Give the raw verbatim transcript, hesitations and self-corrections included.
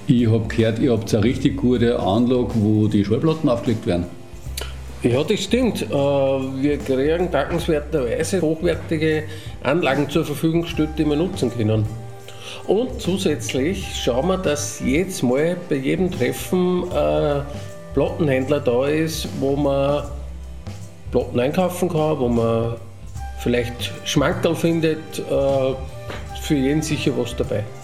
Ich habe gehört, ihr habt eine richtig gute Anlage, wo die Schallplatten aufgelegt werden. Ja, das stimmt. Wir kriegen dankenswerterweise hochwertige Anlagen zur Verfügung gestellt, die wir nutzen können. Und zusätzlich schauen wir, dass jedes Mal bei jedem Treffen ein Plattenhändler da ist, wo man Platten einkaufen kann, wo man vielleicht Schmankerl findet, für jeden sicher was dabei.